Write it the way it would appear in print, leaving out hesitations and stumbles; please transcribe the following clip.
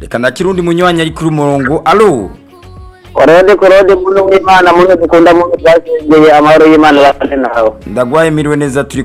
reka nakirundi munywanyi ari kuri umurongo. Allo Korode muntu w'Imana muntu dukunda muntu twasengeye amahoro y'Imana bafate nawe. ndagwaye miriwe neza turi